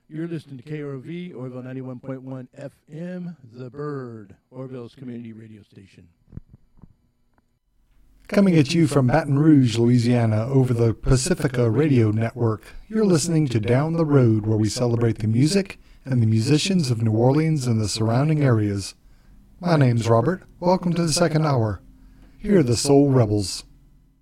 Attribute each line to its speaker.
Speaker 1: You're listening to KROV, Orville 91.1 FM, The Bird, Orville's community radio station.
Speaker 2: Coming at you from Baton Rouge, Louisiana, over the Pacifica Radio Network, you're listening to Down the Road, where we celebrate the music and the musicians of New Orleans and the surrounding areas. My name's Robert. Welcome to the second hour. Here are the Soul Rebels.